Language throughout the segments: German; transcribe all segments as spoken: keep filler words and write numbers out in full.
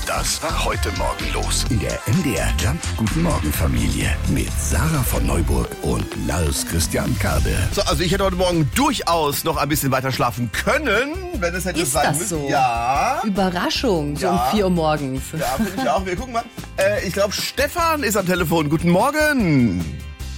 Das war heute Morgen los in der M D R Jump Guten Morgen Familie mit Sarah von Neuburg und Lars Christian Kade. So, also ich hätte heute Morgen durchaus noch ein bisschen weiter schlafen können, wenn es hätte Ist sein das müssen. so? Ja. Überraschung, so Ja. um vier Uhr morgens. Ja, finde ich auch. Wir gucken mal. Äh, ich glaube, Stefan ist am Telefon. Guten Morgen.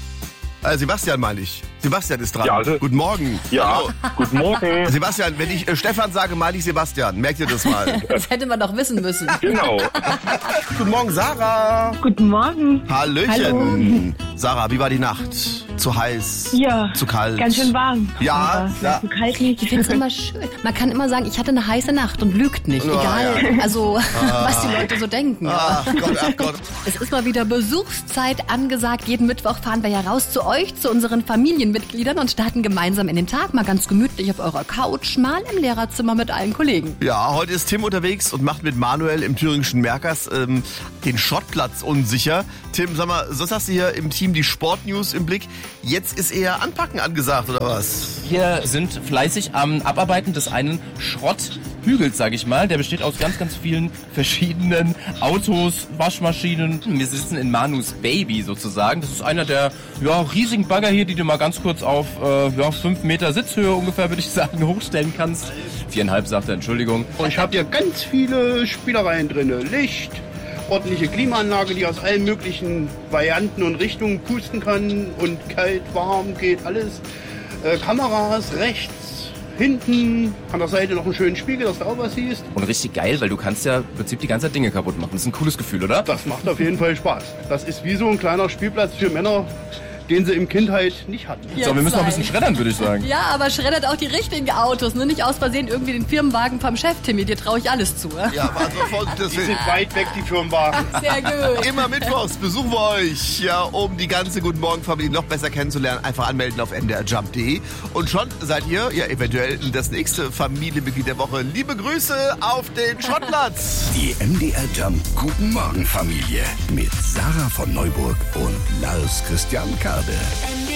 Äh, Sebastian meine ich. Sebastian ist dran. Ja, also- Guten Morgen. Ja, Hallo. guten Morgen. Sebastian, wenn ich äh, Stefan sage, meine ich Sebastian. Merkt ihr das mal? Das hätte man doch wissen müssen. Genau. Guten Morgen, Sarah. Guten Morgen. Hallöchen. Sarah, wie war die Nacht? Zu heiß? Ja, Zu kalt? ganz schön warm. Ja, Aber ja. zu kalt nicht. Ich finde es immer schön. Man kann immer sagen, ich hatte eine heiße Nacht und lügt nicht. Ja, Egal, also was die Leute so denken. Ach Gott, ach Gott. Es ist mal wieder Besuchszeit angesagt. Jeden Mittwoch fahren wir ja raus zu euch, zu unseren Familienmitgliedern und starten gemeinsam in den Tag. Mal ganz gemütlich auf eurer Couch, mal im Lehrerzimmer mit allen Kollegen. Ja, heute ist Tim unterwegs und macht mit Manuel im thüringischen Merkers ähm, den Schrottplatz unsicher. Tim, sag mal, sonst hast du hier im Team die Sportnews im Blick. Jetzt ist eher Anpacken angesagt, oder was? Wir sind fleißig am Abarbeiten des einen Schrotthügels, sag ich mal. Der besteht aus ganz, ganz vielen verschiedenen Autos, Waschmaschinen. Wir sitzen in Manus Baby sozusagen. Das ist einer der ja, riesigen Bagger hier, die du mal ganz kurz auf äh, ja, fünf Meter Sitzhöhe ungefähr, würde ich sagen, hochstellen kannst. Viereinhalb, sagt er, Entschuldigung. Und ich habe hier ganz viele Spielereien drin. Licht, ordentliche Klimaanlage, die aus allen möglichen Varianten und Richtungen pusten kann. Und kalt, warm, geht alles. Äh, Kameras rechts, hinten, an der Seite noch einen schönen Spiegel, dass du auch was siehst. Und richtig geil, weil du kannst ja im Prinzip die ganze Zeit Dinge kaputt machen. Das ist ein cooles Gefühl, oder? Das macht auf jeden Fall Spaß. Das ist wie so ein kleiner Spielplatz für Männer, den sie im Kindheit nicht hatten. So, wir müssen noch ein bisschen schreddern, würde ich sagen. Ja, aber schreddert auch die richtigen Autos, ne? Nicht aus Versehen irgendwie den Firmenwagen vom Chef, Timmy. Dir traue ich alles zu. Ja? Ja, aber folgendes Die sind weit weg, die Firmenwagen. Sehr gut. Immer mittwochs besuchen wir euch, ja, um die ganze Guten Morgen Familie noch besser kennenzulernen. Einfach anmelden auf n d r jump punkt d e. Und schon seid ihr ja eventuell das nächste Familienmitglied der Woche. Liebe Grüße auf den Schrottplatz. Die M D R Jump Guten Morgen Familie mit Sarah von Neuburg und Lars Christian Kade.